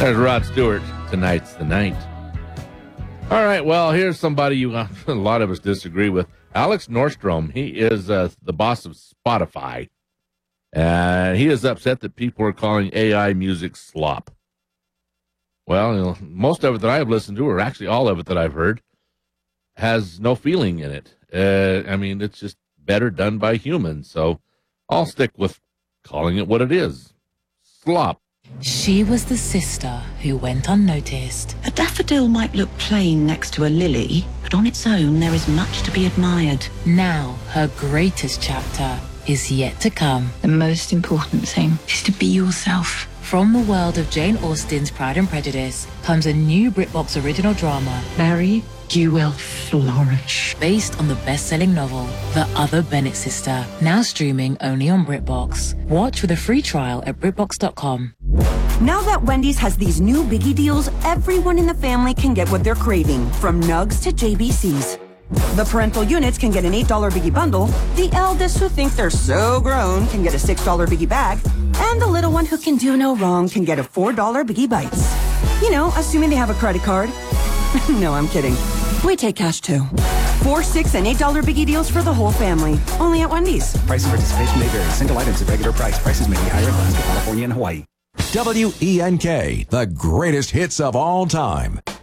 There's Rod Stewart. Tonight's the night. All right, well, here's somebody a lot of us disagree with. Alex Nordstrom. He is the boss of Spotify. And he is upset that people are calling AI music slop. Well, most of it that I've listened to, or actually all of it that I've heard, has no feeling in it. It's just better done by humans. So I'll stick with calling it what it is. Slop. She was the sister who went unnoticed. A daffodil might look plain next to a lily, but on its own there is much to be admired. Now her greatest chapter is yet to come. The most important thing is to be yourself. From the world of Jane Austen's Pride and Prejudice comes a new BritBox original drama. Mary, you will flourish. Based on the best-selling novel, The Other Bennett Sister, now streaming only on BritBox. Watch with a free trial at BritBox.com. Now that Wendy's has these new biggie deals, everyone in the family can get what they're craving, from nugs to JBCs. The parental units can get an $8 biggie bundle, the eldest who think they're so grown can get a $6 biggie bag, and the little one who can do no wrong can get a $4 biggie bites. You know, assuming they have a credit card. No, I'm kidding. We take cash too. $4, $6, and $8 biggie deals for the whole family. Only at Wendy's. Price and participation may vary. Single items at regular price. Prices may be higher in Alaska, California, and Hawaii. WENK, the greatest hits of all time.